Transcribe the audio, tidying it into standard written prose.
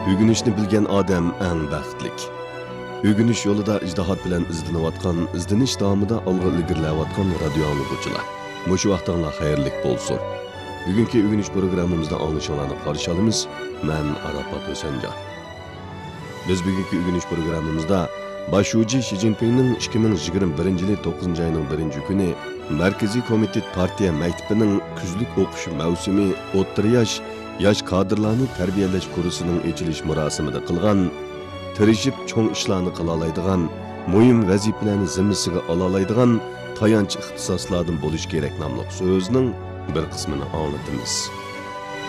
Ögünüşni bilgen adam eng baxtlik. Ögünüş yolida ijtihad bilan izlanayotgan, izlanish davomida olg'a ilgirlayotgan radio anglaguvchilar. Mushu vaqtinglar xayrlik bo'lsin. Bugungi ögünüş programmamizda anglashinglarni qarshi olamiz. Men Arafat Hosenjon. Biz bugungi ögünüş programmamizda Başuji Xi Jinpingning 2021-yil 9 ayning 1-kuni Markaziy komitet partiya maktabining kuzlik o'qish mavsumi o'rta yosh kadrlarni tarbiyalash kursining ochilish marosimida qilgan, tirishib cho'ng ishlarni qila oladigan, muhim vazifalarni zimmasiga ola oladigan tayanch ixtisoslardan bo'lish kerak nomli so'zning bir qismini anglatamiz.